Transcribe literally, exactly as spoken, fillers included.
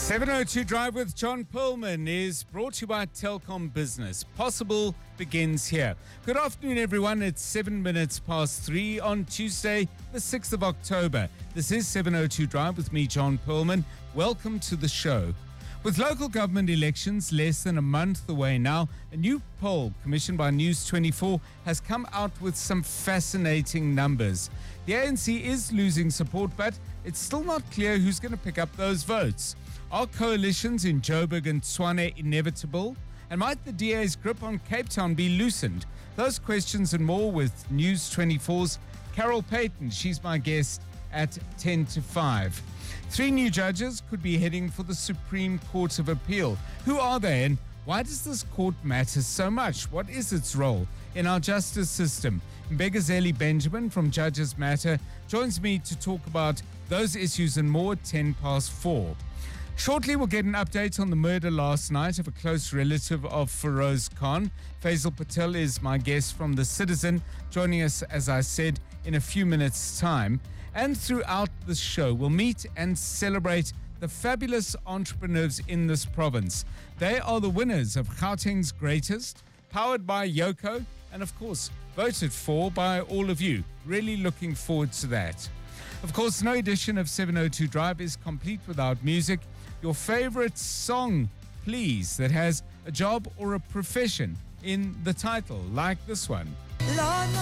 seven oh two Drive with John Perlman is brought to you by Telkom Business. Possible begins here. Good afternoon, everyone. It's seven minutes past three on Tuesday, the sixth of October. This is seven oh two Drive with me, John Perlman. Welcome to the show. With local government elections less than a month away now, a new poll commissioned by News twenty-four has come out with some fascinating numbers. The A N C is losing support, but it's still not clear who's going to pick up those votes. Are coalitions in Joburg and Tshwane inevitable? And might the D A's grip on Cape Town be loosened? Those questions and more with News twenty-four's Carol Payton. She's my guest at ten to five. Three new judges could be heading for the Supreme Court of Appeal. Who are they, and why does this court matter so much? What is its role in our justice system? Mbegazeli Benjamin from Judges Matter joins me to talk about those issues and more at ten past four. Shortly, we'll get an update on the murder last night of a close relative of Feroz Khan. Faisal Patel is my guest from The Citizen, joining us, as I said, in a few minutes' time. And throughout the show, we'll meet and celebrate the fabulous entrepreneurs in this province. They are the winners of Gauteng's Greatest, powered by Yoco, and of course, voted for by all of you. Really looking forward to that. Of course, no edition of seven oh two Drive is complete without music. Your favorite song, please, that has a job or a profession in the title, like this one. Lord,